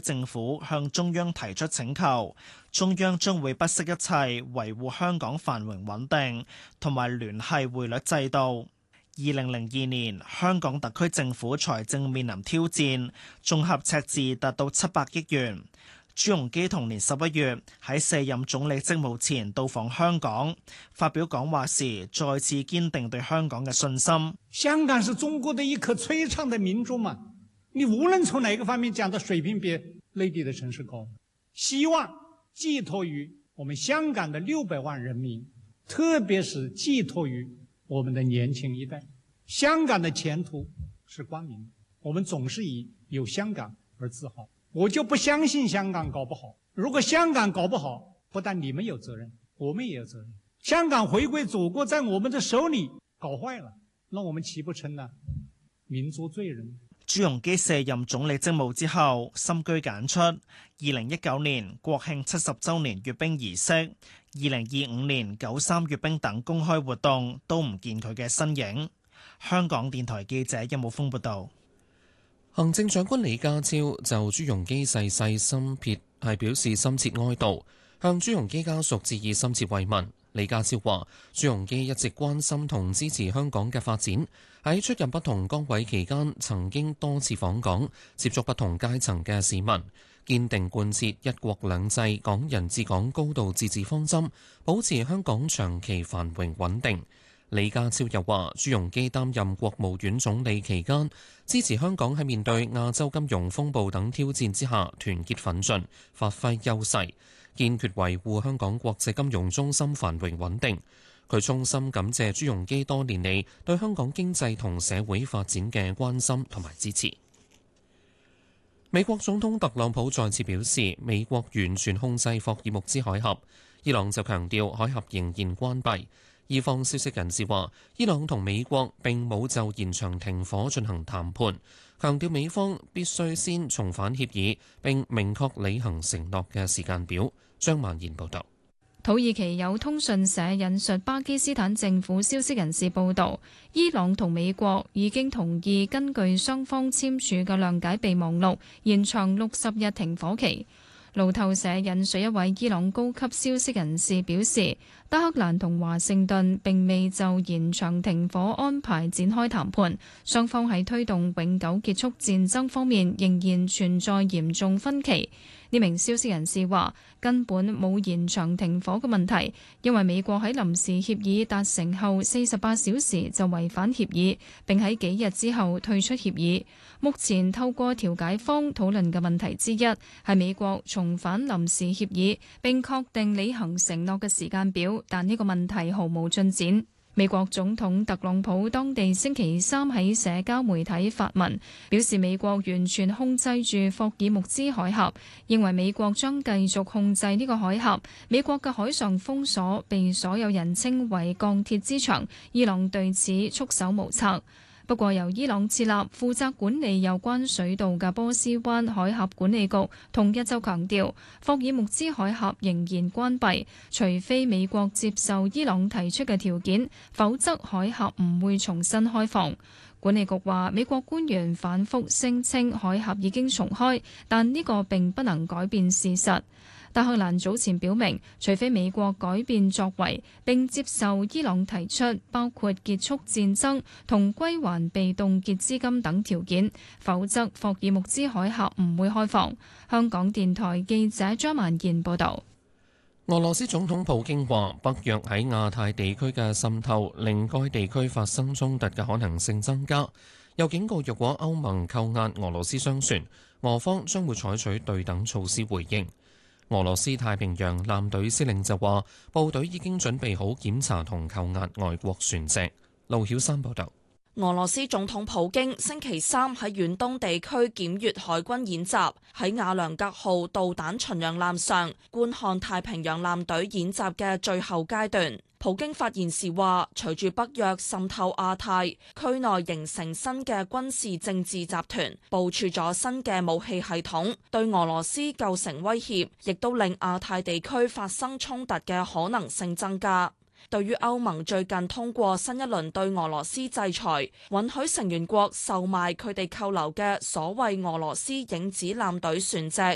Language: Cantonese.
政府向中央提出請求，中央將會不惜一切維護香港繁榮穩定，同埋聯繫匯率制度。2002年，香港特區政府財政面臨挑戰，綜合赤字達到700億元。朱鎔基同年11月喺卸任總理職務前到訪香港，發表講話時再次堅定對香港嘅信心。 香港是中國的一顆璀璨的明珠嘛，你無論從哪個方面講，的水平比內地的城市高。希望寄託於我們香港的600萬人民，特別是寄託於我們的年輕一代。香港的前途是光明的，我們總是以有香港而自豪。我就不相信香港搞不好，如果香港搞不好，不但你們有責任，我們也有責任。香港回歸祖國在我們的手裏搞壞了，那我們豈不成了民族罪人？ 朱鎔基卸任總理職務之後，深居簡出。2019年國慶70週年閱兵儀式、2025年93閱兵等公開活動都唔見佢嘅身影。香港電台記者任武峰報道。 行政長官李家超就朱鎔基逝世深切表示深切哀悼，向朱鎔基家屬致以深切慰問。李家超話：朱鎔基一直關心同支持香港嘅發展，喺出任不同崗位期間，曾經多次訪港，接觸不同階層嘅市民，堅定貫徹一國兩制、港人治港、高度自治方針，保持香港長期繁榮穩定。李家超又話：朱鎔基擔任國務院總理期間，支持香港喺面對亞洲金融風暴等挑戰之下團結奮進，發揮優勢，堅決維護香港國際金融中心繁榮穩定。佢衷心感謝朱鎔基多年嚟對香港經濟同社會發展嘅關心同埋支持。美國總統特朗普再次表示，美國完全控制霍爾木茲海峽，伊朗就強調海峽仍然關閉。伊方消息人士話，伊朗同美國並冇就延長停火進行談判，強調美方必須先重返協議並明確履行承諾嘅時間表。張曼賢報導。 土耳其有通訊社引述巴基斯坦政府消息人士報導，伊朗同美國已經同意根據雙方簽署嘅諒解備忘錄，延長60日停火期。路透社引述一位伊朗高級消息人士表示，德黑蘭同華盛頓並未就延長停火安排展開談判，雙方喺推動永久結束戰爭方面仍然存在嚴重分歧。呢名消息人士話，根本冇延長停火嘅問題，因為美國喺臨時協議達成後48小時就違反協議，並喺幾日之後退出協議。目前透過調解方討論嘅問題之一係美國重返臨時協議並確定履行承諾嘅時間表，但呢個問題毫無進展。美國總統特朗普當地星期三喺社交媒體發文，表示美國完全控制住霍爾木茲海峽，認為美國將繼續控制呢個海峽。美國嘅海上封鎖被所有人稱為鋼鐵之牆，伊朗對此束手無策。不過，由伊朗設立負責管理有關水道嘅波斯灣海峽管理局同日就強調，霍爾木茲海峽仍然關閉，除非美國接受伊朗提出嘅條件，否則海峽唔會重新開放。管理局話，美國官員反覆聲稱海峽已經重開，但呢個並不能改變事實。德黑蘭早前表明，除非美國改變作為並接受伊朗提出包括結束戰爭同歸還被凍結資金等條件，否則霍爾木茲海峽唔會開放。香港電台記者張曼燕報導。 俄羅斯總統普京話，北約喺亞太地區嘅滲透令該地區發生衝突嘅可能性增加，又警告若果歐盟扣押俄羅斯商船，俄方將會採取對等措施回應。俄羅斯太平洋艦隊司令就話，部隊已經準備好檢查同扣押外國船隻。盧曉山報道。 俄羅斯總統普京星期三喺遠東地區檢閱海軍演習，喺亞良格號導彈巡洋艦上觀看太平洋艦隊演習嘅最後階段。普京發言時話，隨住北約滲透亞太區內形成新嘅軍事政治集團，部署咗新嘅武器系統，對俄羅斯構成威脅，亦都令亞太地區發生衝突嘅可能性增加。對於歐盟最近通過新一輪對俄羅斯制裁，允許成員國售賣佢哋扣留嘅所謂俄羅斯影子艦隊船隻